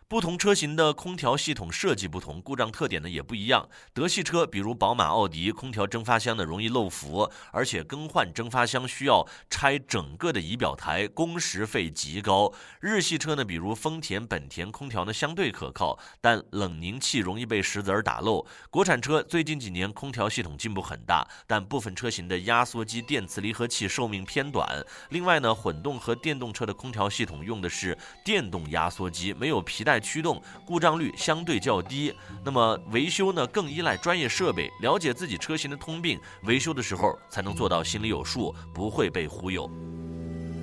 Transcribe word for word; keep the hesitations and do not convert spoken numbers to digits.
不同车型的空调系统设计不同，故障特点呢也不一样。德系车比如宝马、奥迪，空调蒸发箱呢容易漏氟，而且更换蒸发箱需要拆整个的仪表台，工时费极高。日系车呢，比如丰田、本田，空调呢相对可靠，但冷凝器容易被石子儿打漏。国产车最近几年空调系统进步很大，但部分车型的压缩机、电磁离合器寿命偏短。另外呢，混动和电动车的空调系统用的是电动压缩机，没有皮带驱动，故障率相对较低。那么维修呢更依赖专业设备，了解自己车型的通病，维修的时候才能做到心里有数，不会被忽悠。